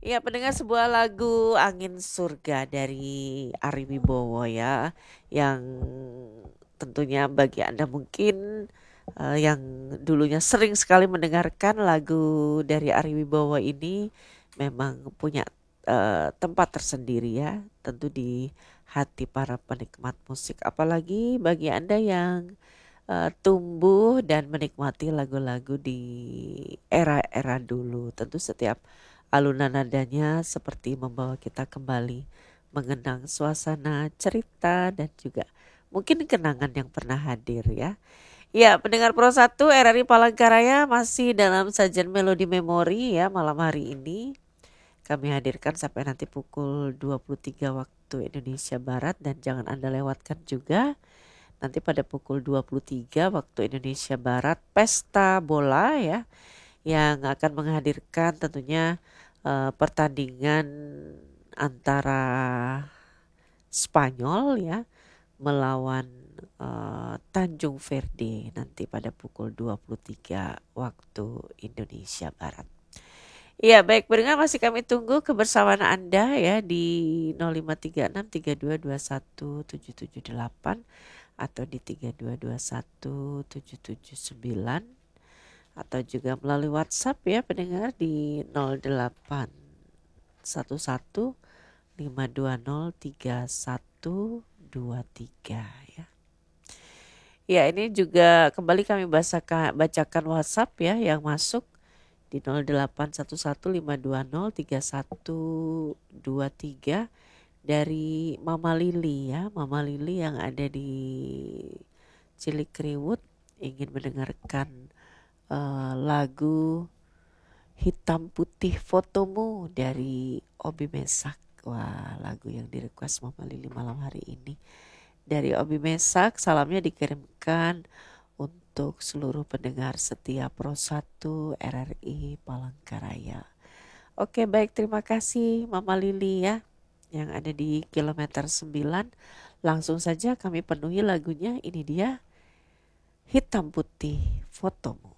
Iya, pendengar sebuah lagu Angin Surga dari Ari Wibowo ya, yang tentunya bagi Anda mungkin yang dulunya sering sekali mendengarkan lagu dari Ari Wibowo ini memang punya tempat tersendiri ya, tentu di hati para penikmat musik. Apalagi bagi Anda yang tumbuh dan menikmati lagu-lagu di era-era dulu. Tentu setiap alunan nadanya seperti membawa kita kembali mengenang suasana cerita dan juga mungkin kenangan yang pernah hadir ya. Ya, pendengar Pro 1 RRI Palangkaraya masih dalam sajian Melodi Memori ya malam hari ini. Kami hadirkan sampai nanti pukul 23 waktu Indonesia Barat dan jangan Anda lewatkan juga nanti pada pukul 23 waktu Indonesia Barat pesta bola ya yang akan menghadirkan tentunya pertandingan antara Spanyol ya melawan Tanjung Verde nanti pada pukul 23 waktu Indonesia Barat. Iya baik pendengar masih kami tunggu kebersamaan Anda ya di 0536 3221 778 atau di 3221 779 atau juga melalui WhatsApp ya pendengar di 0811 5203123 ya. Ya ini juga kembali kami bacakan WhatsApp ya yang masuk di 0811 5203123 dari Mama Lili ya, Mama Lili yang ada di Cilikriwut ingin mendengarkan lagu Hitam Putih Fotomu dari Obi Mesak. Wah, lagu yang direquest Mama Lili malam hari ini. Dari Obi Mesak, salamnya dikirimkan untuk seluruh pendengar setia Pro 1 RRI Palangkaraya. Oke, baik terima kasih Mama Lili ya yang ada di kilometer 9. Langsung saja kami penuhi lagunya. Ini dia Hitam Putih Fotomu.